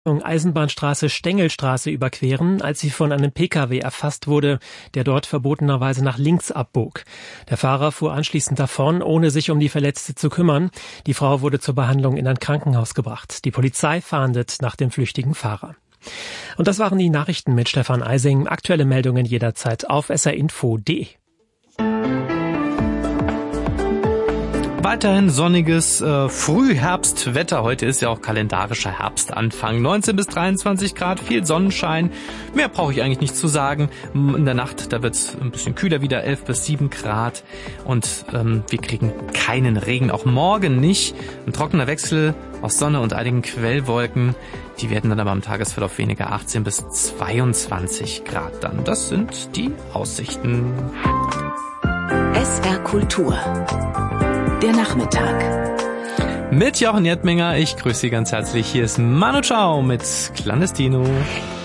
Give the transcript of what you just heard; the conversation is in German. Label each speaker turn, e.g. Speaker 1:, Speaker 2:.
Speaker 1: Eisenbahnstraße Stengelstraße überqueren, als sie von einem Pkw erfasst wurde, der dort verbotenerweise nach links abbog. Der Fahrer fuhr anschließend davon, ohne sich um die Verletzte zu kümmern. Die Frau wurde zur Behandlung in ein Krankenhaus gebracht. Die Polizei fahndet nach dem flüchtigen Fahrer. Und das waren die Nachrichten mit Stefan Eising. Aktuelle Meldungen jederzeit auf srinfo.de.
Speaker 2: Weiterhin sonniges Frühherbstwetter. Heute ist ja auch kalendarischer Herbstanfang. 19 bis 23 Grad, viel Sonnenschein. Mehr brauche ich eigentlich nicht zu sagen. In der Nacht, da wird es ein bisschen kühler wieder, 11 bis 7 Grad. Und wir kriegen keinen Regen, auch morgen nicht. Ein trockener Wechsel aus Sonne und einigen Quellwolken. Die werden dann aber im Tagesverlauf weniger, 18 bis 22 Grad dann. Das sind die Aussichten.
Speaker 3: SR Kultur. Der Nachmittag.
Speaker 2: Mit Jochen Erdminger, ich grüße Sie ganz herzlich. Hier ist Manu Chao mit Clandestino.